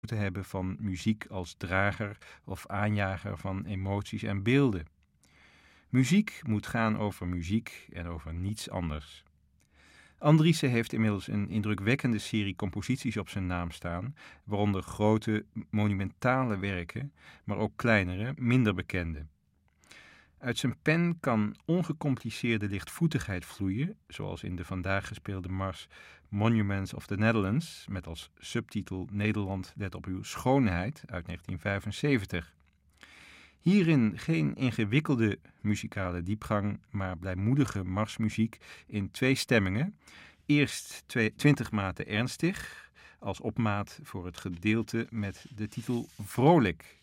te hebben van muziek als drager of aanjager van emoties en beelden. Muziek moet gaan over muziek en over niets anders. Andriessen heeft inmiddels een indrukwekkende serie composities op zijn naam staan, waaronder grote, monumentale werken, maar ook kleinere, minder bekende. Uit zijn pen kan ongecompliceerde lichtvoetigheid vloeien, zoals in de vandaag gespeelde mars Monuments of the Netherlands, met als subtitel Nederland, let op uw schoonheid uit 1975. Hierin geen ingewikkelde muzikale diepgang, maar blijmoedige marsmuziek in 2 stemmingen. Eerst 20 maten ernstig, als opmaat voor het gedeelte met de titel Vrolijk.